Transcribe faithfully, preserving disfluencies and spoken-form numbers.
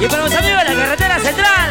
Y para los amigos de la carretera central.